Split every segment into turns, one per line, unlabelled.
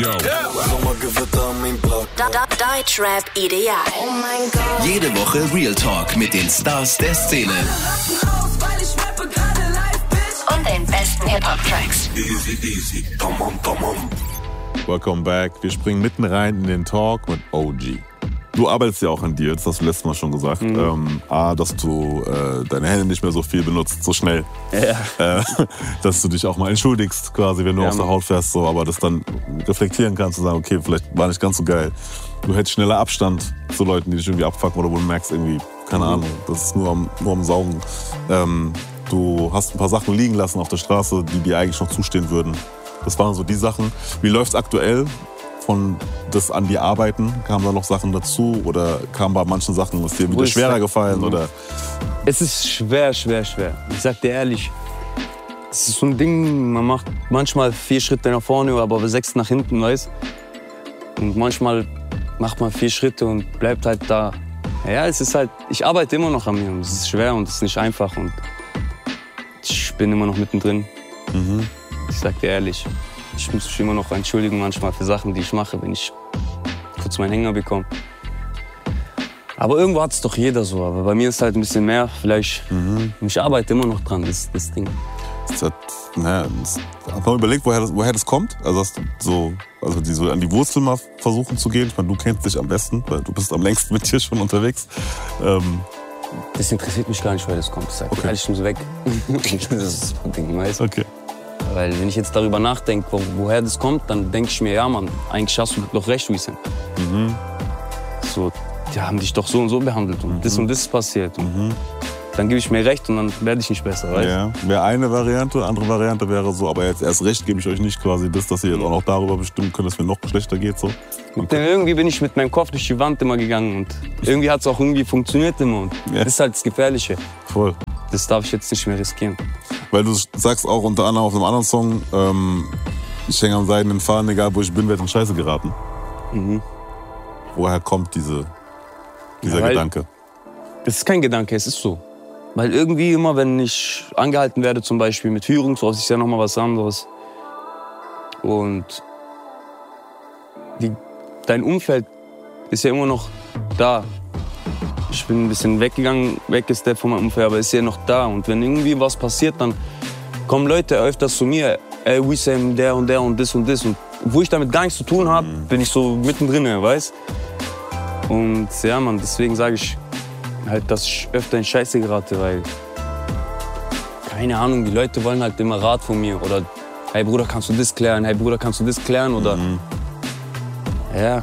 Sommergewitter an meinem Block.
Deutschrap ideal.
Oh mein Gott.
Jede Woche Real Talk mit den Stars der Szene.
Und den besten Hip-Hop-Tracks.
Easy, tamam.
Welcome back. Wir springen mitten rein in den Talk mit OG. Du arbeitest ja auch an Deals, das hast du letztes Mal schon gesagt. Dass du deine Hände nicht mehr so viel benutzt, so schnell.
Ja.
Dass du dich auch mal entschuldigst, quasi, wenn du aus der Haut fährst, so, aber das dann reflektieren kannst und sagen, okay, vielleicht war nicht ganz so geil. Du hättest schneller Abstand zu Leuten, die dich irgendwie abfucken oder wo du merkst, irgendwie, keine Ahnung, das ist nur am Saugen. Du hast ein paar Sachen liegen lassen auf der Straße, die dir eigentlich noch zustehen würden. Das waren so die Sachen. Wie läuft's aktuell? Von das an die Arbeiten, kamen da noch Sachen dazu oder kam bei manchen Sachen, ist dir wieder schwerer gefallen? Oder?
Es ist schwer. Ich sag dir ehrlich, es ist so ein Ding, man macht manchmal 4 Schritte nach vorne, aber 6 nach hinten, weißt. Und manchmal macht man 4 Schritte und bleibt halt da. Ja, es ist halt, ich arbeite immer noch an mir und es ist schwer und es ist nicht einfach und ich bin immer noch mittendrin. Ich sag dir ehrlich. Ich muss mich immer noch entschuldigen manchmal für Sachen, die ich mache, wenn ich kurz meinen Hänger bekomme. Aber irgendwo hat es doch jeder so. Aber bei mir ist halt ein bisschen mehr. Vielleicht, ich arbeite immer noch dran, das Ding.
Hast du mal überlegt, woher das kommt? Also hast du so an die Wurzel mal versuchen zu gehen? Ich meine, du kennst dich am besten, weil du bist am längsten mit dir schon unterwegs.
Das interessiert mich gar nicht, woher das kommt. Ich sag ehrlich, ich muss weg. Das ist das Ding, weißt du?
Okay.
Weil wenn ich jetzt darüber nachdenke, woher das kommt, dann denke ich mir, ja Mann, eigentlich hast du doch recht, Weekend. So, die haben dich doch so und so behandelt und das ist passiert. Und dann gebe ich mir recht und dann werde ich nicht besser, weißt du?
Ja, wäre eine Variante. Andere Variante wäre so, aber jetzt erst recht gebe ich euch nicht quasi das, dass ihr jetzt auch noch darüber bestimmen könnt, dass es mir noch schlechter geht. So.
Okay. Irgendwie bin ich mit meinem Kopf durch die Wand immer gegangen und irgendwie hat es auch irgendwie funktioniert immer. Und das ist halt das Gefährliche.
Voll.
Das darf ich jetzt nicht mehr riskieren.
Weil du sagst auch unter anderem auf einem anderen Song, ich hänge am seidenen Faden, egal wo ich bin, werde in Scheiße geraten. Woher kommt dieser Gedanke?
Das ist kein Gedanke, es ist so. Weil irgendwie immer, wenn ich angehalten werde, zum Beispiel mit Führung, so ist ja nochmal was anderes. Und dein Umfeld ist ja immer noch da. Ich bin ein bisschen weggesteppt von meinem Umfeld, aber ist ja noch da. Und wenn irgendwie was passiert, dann kommen Leute öfters zu mir, ey, Wissam, der und das und das. Und wo ich damit gar nichts zu tun habe, bin ich so mittendrin, weißt? Und ja, Mann, deswegen sage ich halt, dass ich öfter in Scheiße gerate, weil, keine Ahnung, die Leute wollen halt immer Rat von mir. Oder, hey Bruder, kannst du das klären? Hey Bruder, kannst du das klären? Oder, ja,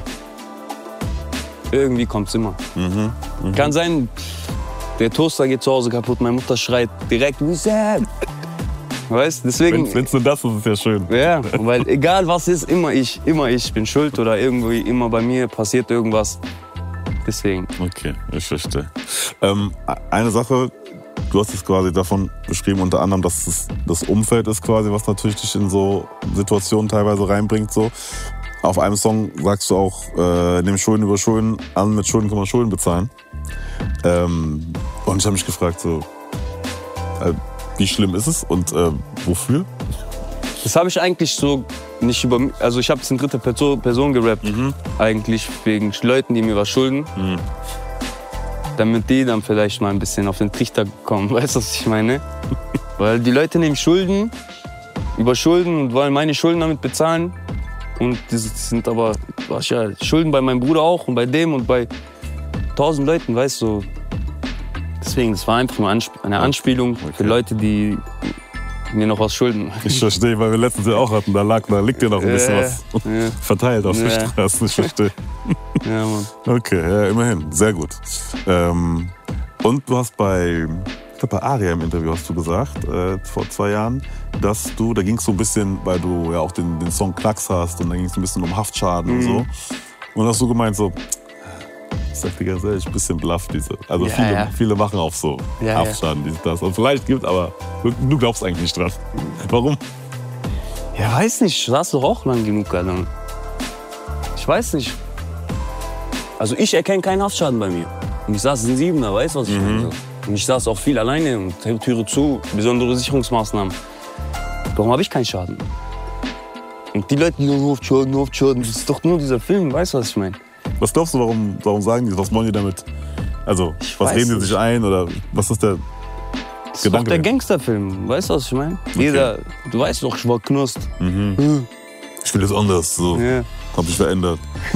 irgendwie kommt's immer. Kann sein, der Toaster geht zu Hause kaputt, meine Mutter schreit direkt, Wissam. Weißt, deswegen.
Wenn's nur das ist, ist ja schön.
Ja, weil egal was ist, immer ich bin schuld oder irgendwie immer bei mir passiert irgendwas. Deswegen.
Okay, ich verstehe. Eine Sache, du hast es quasi davon beschrieben, unter anderem, dass es das Umfeld ist quasi, was natürlich dich in so Situationen teilweise reinbringt. So. Auf einem Song sagst du auch, nimm Schulden über Schulden an, mit Schulden kann man Schulden bezahlen. Und ich habe mich gefragt, so, wie schlimm ist es und wofür?
Das habe ich eigentlich so nicht über, also ich habe es in dritter Person gerappt, eigentlich wegen Leuten, die mir was schulden. Damit die dann vielleicht mal ein bisschen auf den Trichter kommen, weißt du, was ich meine? Weil die Leute nehmen Schulden, über Schulden und wollen meine Schulden damit bezahlen. Und das sind aber Schulden bei meinem Bruder auch und bei dem und bei 1000 Leuten, weißt du. Deswegen, das war einfach nur eine Anspielung für Leute, die mir noch was schulden.
Ich verstehe, weil wir letztens ja auch hatten, da liegt ja noch ein bisschen was verteilt auf der Straße. Ich verstehe.
Ja, Mann.
Okay, ja, immerhin. Sehr gut. Und du hast bei Aria im Interview hast du gesagt, vor 2 Jahren, dass du, da ging es so ein bisschen, weil du ja auch den Song Knacks hast und da ging es ein bisschen um Haftschaden und so. Und hast du gemeint so, ich sag dir ganz ehrlich, ein bisschen bluff diese. Also viele machen auf so Haftschaden, dies, das. Und vielleicht gibt, aber du glaubst eigentlich nicht dran. Warum?
Ja, weiß nicht, ich saß doch auch lang genug, Alter. Ich weiß nicht. Also ich erkenne keinen Haftschaden bei mir. Und ich saß in 7er, weißt du, was ich meine? Und ich saß auch viel alleine und Türe zu, besondere Sicherungsmaßnahmen. Warum habe ich keinen Schaden? Und die Leute, die nur auf Jordan, das ist doch nur dieser Film, weißt du, was ich meine?
Was glaubst du, warum sagen die, was wollen die damit? Also, was reden die sich ein oder was ist der
Das ist
Gedanke?
doch der Gangsterfilm, weißt du, was ich meine? Jeder, du weißt doch, ich war Knust.
Ich will das anders, so.
Ja.
Hab sich verändert.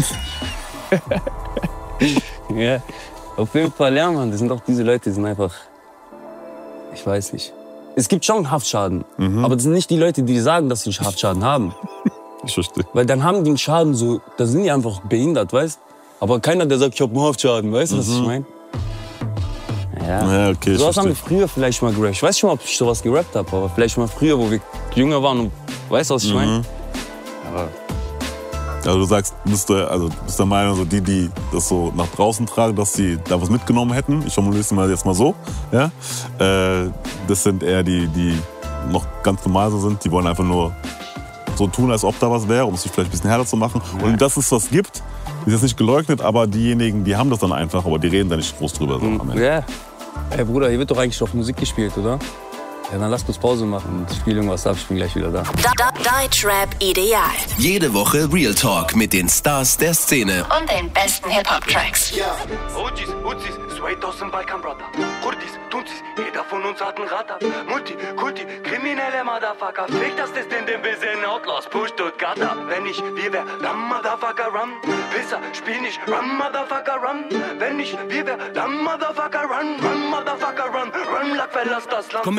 Ja, auf jeden Fall, ja, Mann. Das sind auch diese Leute, die sind einfach, ich weiß nicht. Es gibt schon Haftschaden, aber das sind nicht die Leute, die sagen, dass sie einen Haftschaden haben.
Ich verstehe.
Weil dann haben die einen Schaden so, da sind die einfach behindert, weißt du? Aber keiner, der sagt, ich hab einen Haftschaden, weißt du, was ich meine?
Ja, okay, ich
sowas haben wir
verstehe.
früher vielleicht mal gerappt. Ich weiß nicht mal, ob ich sowas gerappt habe, aber vielleicht mal früher, wo wir jünger waren und weißt du, was ich meine? Aber
Also du sagst, bist der Meinung, so die das so nach draußen tragen, dass sie da was mitgenommen hätten. Ich formuliere es mal jetzt mal so. Ja? Das sind eher die noch ganz normal so sind. Die wollen einfach nur so tun, als ob da was wäre, um es sich vielleicht ein bisschen härter zu machen. Und dass es was gibt, ist jetzt nicht geleugnet, aber diejenigen, die haben das dann einfach, aber die reden da nicht groß drüber. So am Ende.
ja. Ey Bruder, hier wird doch eigentlich doch Musik gespielt, oder? Ja, dann lass kurz Pause machen und spiel irgendwas ab. Ich bin gleich wieder da.
Deutschrap ideal.
Jede Woche Real Talk mit den Stars der Szene.
Und den besten Hip-Hop-Tracks.
OGs, Uzis, straight aus dem Balkan, Brother. Kurdis, Tunzis, jeder von uns hat einen Radar. Multi, Kulti, kriminelle Motherfucker. Fick das ist in dem wir sind Outlaws, push Stuttgart ab. Wenn nicht, wir wär dann Motherfucker Run. Pisser, spiel nicht Run, Motherfucker Run. Wenn nicht, wir wär dann Motherfucker Run. Run, Motherfucker Run. Run, Lack, verlass das Land.